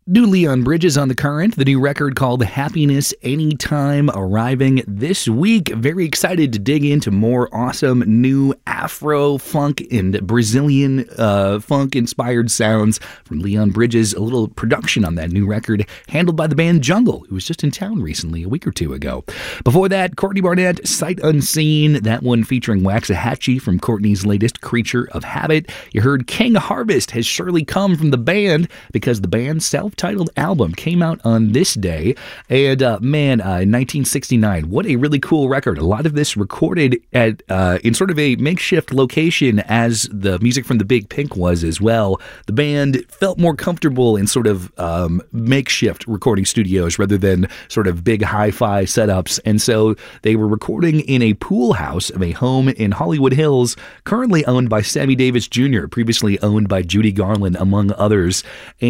New Leon Bridges on the current, the new record called Happiness Anytime arriving this week. Very excited to dig into more awesome new Afro funk and Brazilian funk inspired sounds from Leon Bridges. A little production on that new record handled by the band Jungle, who was just in town recently a week or two ago. Before that, Courtney Barnett, Sight Unseen, that one featuring Waxahachie from Courtney's latest Creature of Habit. You heard King Harvest has surely come from the band because the band's self-titled album came out on this day. And in 1969, what a really cool record. A lot of this recorded at in sort of a makeshift location, as the music from the Big Pink was as well. The band felt more comfortable in sort of makeshift recording studios rather than sort of big hi-fi setups. And so they were recording in a pool house of a home in Hollywood Hills, currently owned by Sammy Davis Jr., previously owned by Judy Garland, among others.